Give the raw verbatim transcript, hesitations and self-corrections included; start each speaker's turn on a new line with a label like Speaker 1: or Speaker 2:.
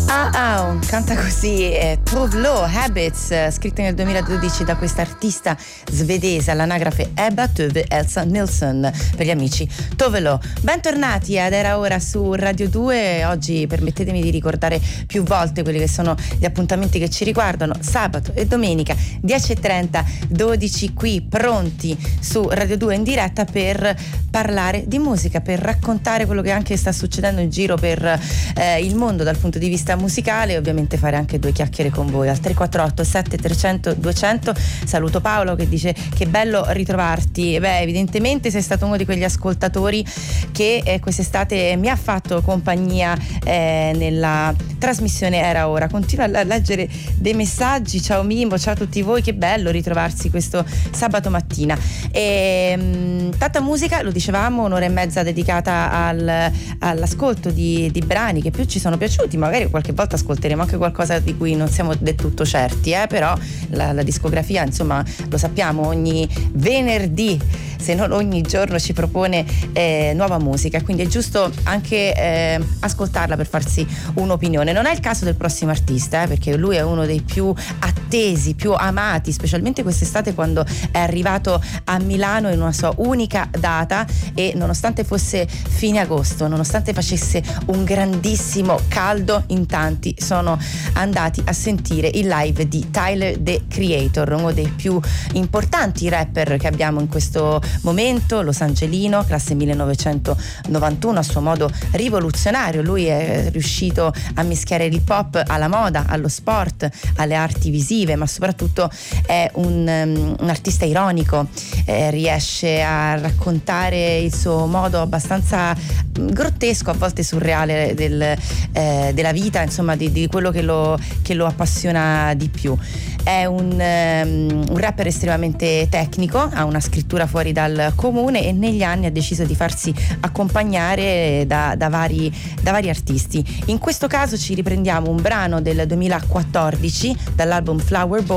Speaker 1: Ah ah, canta così eh, Tove Lo, Habits, eh, scritto nel duemiladodici da questa artista svedese all'anagrafe Ebba Tove Elsa Nilsson, per gli amici Tove Lo. Bentornati ad Era Ora su Radio due. Oggi permettetemi di ricordare più volte quelli che sono gli appuntamenti che ci riguardano. Sabato e domenica dieci e trenta, dodici, qui pronti su Radio due in diretta per parlare di musica, per raccontare quello che anche sta succedendo in giro per eh, il mondo dal punto di vista musicale, e ovviamente fare anche due chiacchiere con voi al tre quattro otto sette trecento duecento. Saluto Paolo che dice che bello ritrovarti. Beh, evidentemente sei stato uno di quegli ascoltatori che eh, quest'estate mi ha fatto compagnia eh, nella trasmissione Era Ora. Continua a leggere dei messaggi. Ciao Mimmo, ciao a tutti voi, che bello ritrovarsi questo sabato mattina. E, mh, tanta musica, lo dicevamo, un'ora e mezza dedicata al, all'ascolto di, di brani che più ci sono piaciuti. Magari qualche volta ascolteremo anche qualcosa di cui non siamo del tutto certi, eh? Però la, la discografia, insomma, lo sappiamo, ogni venerdì, se non ogni giorno, ci propone eh, nuova musica, quindi è giusto anche eh, ascoltarla per farsi un'opinione. Non è il caso del prossimo artista, eh, perché lui è uno dei più attesi, più amati, specialmente quest'estate, quando è arrivato a Milano in una sua unica data, e nonostante fosse fine agosto, nonostante facesse un grandissimo caldo, in tanti sono andati a sentire il live di Tyler, The Creator, uno dei più importanti rapper che abbiamo in questo momento, Los Angelino, classe millenovecentonovantuno, a suo modo rivoluzionario. Lui è riuscito a mischiare l'hip hop alla moda, allo sport, alle arti visive, ma soprattutto è un, um, un artista ironico, eh, riesce a raccontare il suo modo abbastanza grottesco, a volte surreale, del, eh, della vita, insomma, di, di quello che lo, che lo appassiona di più. È un, um, un rapper estremamente tecnico, ha una scrittura fuori dal comune, e negli anni ha deciso di farsi accompagnare da, da, vari, da vari artisti. In questo caso ci riprendiamo un brano del duemilaquattordici dall'album Flower Boy,